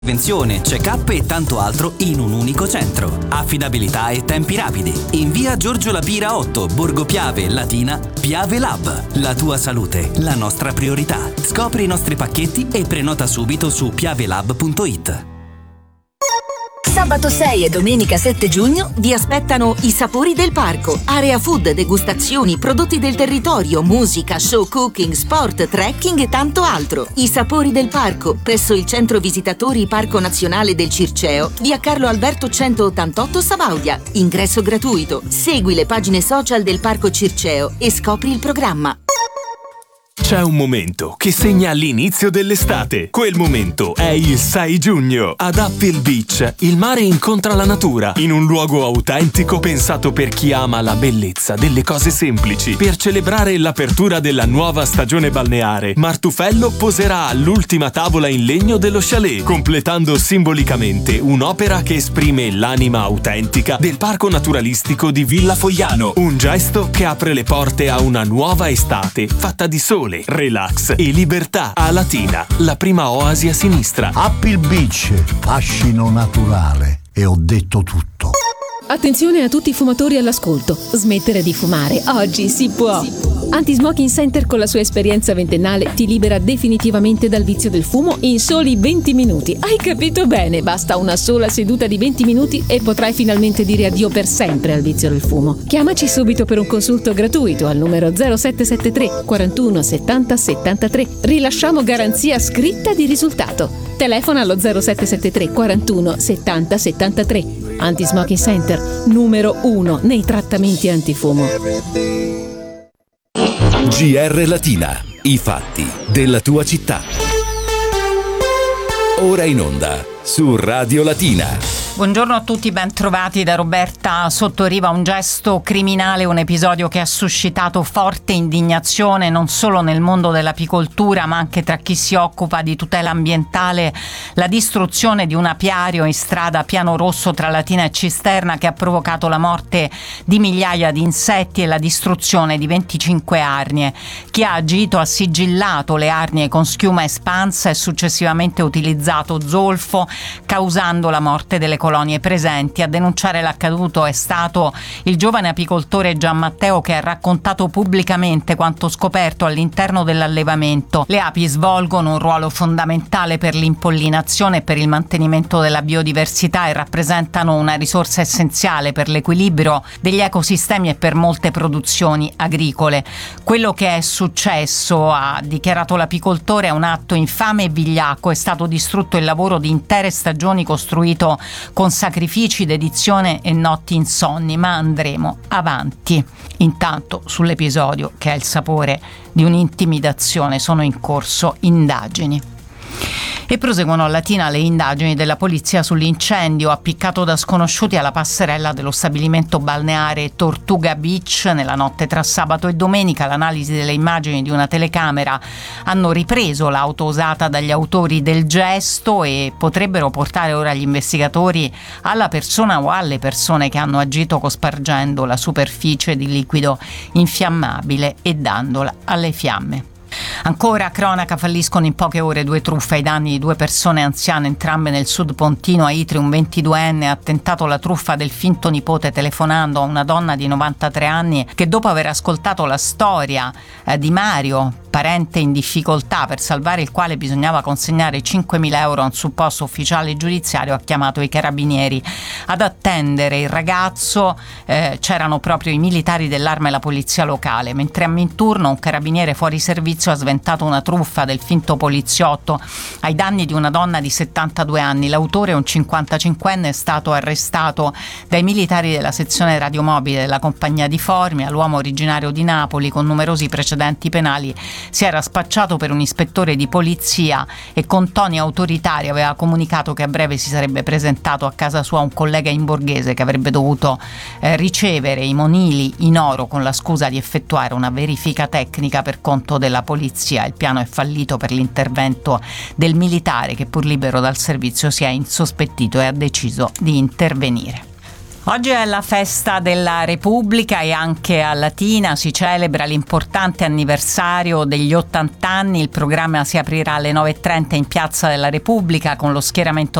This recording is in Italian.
Prevenzione, check-up e tanto altro in un unico centro. Affidabilità e tempi rapidi. In via Giorgio Lapira 8, Borgo Piave, Latina, Piave Lab. La tua salute, la nostra priorità. Scopri i nostri pacchetti e prenota subito su piavelab.it. Sabato 6 e domenica 7 giugno vi aspettano i Sapori del Parco. Area food, degustazioni, prodotti del territorio, musica, show cooking, sport, trekking e tanto altro. I Sapori del Parco, presso il Centro Visitatori Parco Nazionale del Circeo, via Carlo Alberto 188 Sabaudia. Ingresso gratuito. Segui le pagine social del Parco Circeo e scopri il programma. C'è un momento che segna l'inizio dell'estate. Quel momento è il 6 giugno. Ad Apple Beach, il mare incontra la natura in un luogo autentico pensato per chi ama la bellezza delle cose semplici. Per celebrare l'apertura della nuova stagione balneare, Martufello poserà all'ultima tavola in legno dello chalet, completando simbolicamente un'opera che esprime l'anima autentica del parco naturalistico di Villa Fogliano. Un gesto che apre le porte a una nuova estate fatta di sole, relax e libertà. A Latina, la prima oasi a sinistra. Apple Beach, fascino naturale. E ho detto tutto. Attenzione a tutti i fumatori all'ascolto. Smettere di fumare oggi si può. Anti-Smoking Center, con la sua esperienza ventennale, ti libera definitivamente dal vizio del fumo in soli 20 minuti. Hai capito bene? Basta una sola seduta di 20 minuti e potrai finalmente dire addio per sempre al vizio del fumo. Chiamaci subito per un consulto gratuito al numero 0773 41 70 73. Rilasciamo garanzia scritta di risultato. Telefona allo 0773 41 70 73. Anti-Smoking Center, numero 1 nei trattamenti antifumo. GR Latina, i fatti della tua città. Ora in onda su Radio Latina. Buongiorno a tutti, ben trovati da Roberta Sottoriva. Un gesto criminale, un episodio che ha suscitato forte indignazione non solo nel mondo dell'apicoltura ma anche tra chi si occupa di tutela ambientale. La distruzione di un apiario in strada Piano Rosso tra Latina e Cisterna, che ha provocato la morte di migliaia di insetti e la distruzione di 25 arnie. Chi ha agito ha sigillato le arnie con schiuma espansa e successivamente utilizzato zolfo, causando la morte delle colonie presenti. A denunciare l'accaduto è stato il giovane apicoltore Gian Matteo, che ha raccontato pubblicamente quanto scoperto all'interno dell'allevamento. Le api svolgono un ruolo fondamentale per l'impollinazione e per il mantenimento della biodiversità e rappresentano una risorsa essenziale per l'equilibrio degli ecosistemi e per molte produzioni agricole. Quello che è successo, ha dichiarato l'apicoltore, è un atto infame e vigliacco. È stato distrutto il lavoro di intere stagioni costruito con sacrifici, dedizione e notti insonni, ma andremo avanti. Intanto, sull'episodio, che ha il sapore di un'intimidazione, sono in corso indagini. E proseguono a Latina le indagini della polizia sull'incendio appiccato da sconosciuti alla passerella dello stabilimento balneare Tortuga Beach nella notte tra sabato e domenica. L'analisi delle immagini di una telecamera hanno ripreso l'auto usata dagli autori del gesto e potrebbero portare ora gli investigatori alla persona o alle persone che hanno agito cospargendo la superficie di liquido infiammabile e dandola alle fiamme. Ancora cronaca, falliscono in poche ore 2 truffe ai danni di 2 persone anziane, entrambe nel sud pontino. A Itri un 22enne ha tentato la truffa del finto nipote telefonando a una donna di 93 anni che, dopo aver ascoltato la storia di Mario, parente in difficoltà per salvare il quale bisognava consegnare 5.000 euro a un supposto ufficiale giudiziario, ha chiamato i carabinieri. Ad attendere il ragazzo c'erano proprio i militari dell'Arma e la polizia locale, mentre a Minturno un carabiniere fuori servizio ha sventato una truffa del finto poliziotto ai danni di una donna di 72 anni. L'autore, un 55enne, è stato arrestato dai militari della sezione radiomobile della compagnia di Formia. L'uomo, originario di Napoli con numerosi precedenti penali, si era spacciato per un ispettore di polizia e con toni autoritari aveva comunicato che a breve si sarebbe presentato a casa sua un collega in borghese che avrebbe dovuto ricevere i monili in oro con la scusa di effettuare una verifica tecnica per conto della polizia. Il piano è fallito per l'intervento del militare che, pur libero dal servizio, si è insospettito e ha deciso di intervenire. Oggi è la festa della Repubblica e anche a Latina si celebra l'importante anniversario degli 80 anni. Il programma si aprirà alle 9:30 in Piazza della Repubblica con lo schieramento